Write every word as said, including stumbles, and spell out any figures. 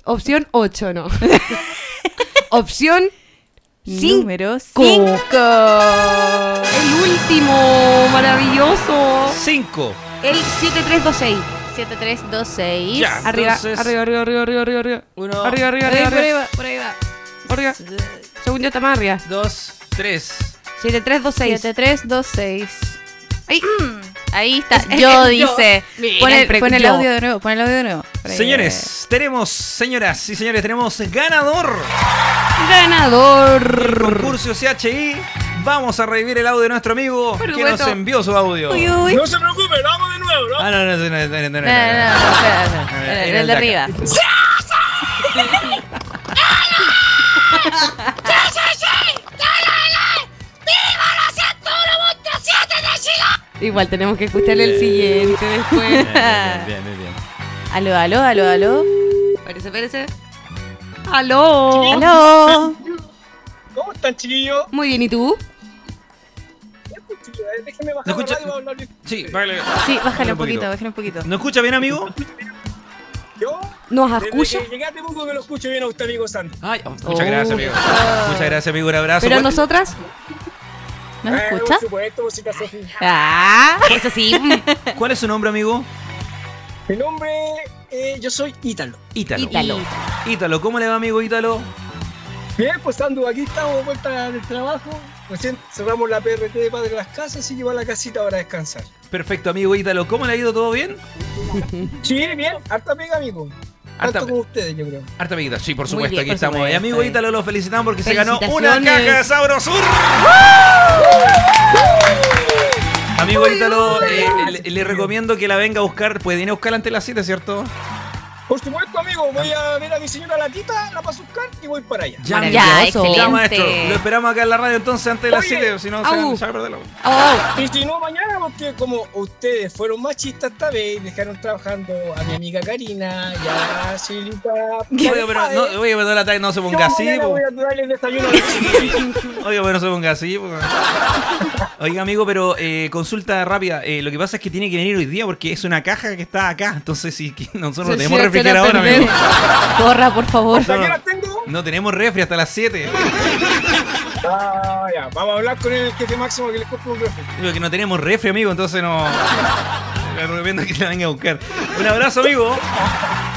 Opción ocho, no. Opción cinco. Número cinco. El último, maravilloso. cinco. El siete tres dos seis. siete tres dos seis. Ya. Arriba, Entonces- arriba, arriba, arriba, arriba, arriba, arriba. Uno. Arriba, arriba, Por ahí, arriba, por ahí arriba. va, por ahí va. Arriba. Según yo está más arriba. Dos, tres. siete tres dos seis. siete tres dos seis. Ahí. Ahí está. Es- es Yo el yo. dice. Mira, Pon el el, pre- pon el yo. audio de nuevo. Pon el audio de nuevo. Por ahí. Señores, tenemos, señoras y señores, tenemos ganador Ganador. del concurso C H I. Vamos a revivir el audio de nuestro amigo Por que supuesto. nos envió su audio. Uy, uy. No se preocupe, lo vamos de nuevo, ¿no? Ah, no, no, no, no, no, no, no, No, no, no, no, no. espera, espera. Era El el de de arriba. Igual tenemos que escucharle el siguiente después. Bien, bien, bien, bien, bien. Aló, aló, aló, aló. Espérese, espérese. ¡Aló! Aló. ¿Cómo están, chiquillos? Muy bien, ¿y tú? Bien, pues, chiquillos, eh, Déjenme bajar ¿No la escucha? radio para hablar. Sí, bájale. Sí, bájale Un un poquito. poquito, bájale un poquito. ¿No escucha bien, amigo? Yo, ¿Nos desde escucha? que llegué a Temuco que lo escucho bien a usted, amigo Sandy. Ay, oh, muchas Oh. gracias, amigo. Muchas gracias, amigo. Un abrazo. Pero ¿Cuál- nosotras. ¿Nos Eh, escucha? Por supuesto, música Sofía. Ah. Eso sí. ¿Cuál es su nombre, amigo? Mi nombre, eh, yo soy Ítalo. Ítalo. Ítalo. Ítalo, ¿cómo le va, amigo Ítalo? Bien, pues ando, aquí estamos de vuelta del trabajo. Recién cerramos la P R T de Padre de las Casas y llevo a la casita para descansar. Perfecto, amigo Ítalo. ¿Cómo le ha ido? ¿Todo bien? Sí, bien, harta pega, amigo. Harta Tanto pe- como ustedes, yo creo. Harta amiguita, sí, por Muy supuesto, bien, aquí por estamos. supuesto. Y amigo Ítalo lo felicitamos porque se ganó una Felicitaciones. caja de Sabrosur. Amigo Ítalo, eh, le, le recomiendo que la venga a buscar. Puede ir a buscarla antes de las siete, ¿cierto? Por supuesto, amigo, voy a ver a mi señora Latita, la paso a buscar y voy para allá. Ya, Ya, Maravilloso. excelente. Ya, maestro. Lo esperamos acá en la radio entonces antes de las Oye, siete, si no se, au. se va a perder la... Oh, Y si no, mañana, porque como ustedes fueron machistas esta vez y dejaron trabajando a mi amiga Karina, ya, Silita. Oye, pero no, oye, pero la tarde no se ponga así, po. Voy a darle el desayuno a los chiquillos. Oiga, pero no se ponga así, po. Oiga, amigo, pero eh, consulta rápida. Eh, lo que pasa es que tiene que venir hoy día porque es una caja que está acá. Entonces, sí, que nosotros no Se tenemos se va a refrigerador, perder. amigo. Corra, por favor. ¿Hasta No. qué las tengo? No tenemos refri hasta las siete. Ah, ya, vamos a hablar con el jefe máximo que les compre un refri. Digo que no tenemos refri, amigo, entonces no. Le recomiendo que la venga a buscar. Un abrazo, amigo.